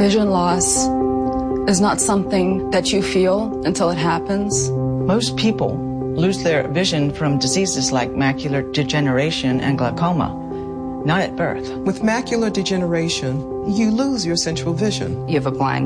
Vision loss is not something that you feel until it happens. Most people lose their vision from diseases like macular degeneration and glaucoma, not at birth. With macular degeneration, you lose your central vision. You have a blind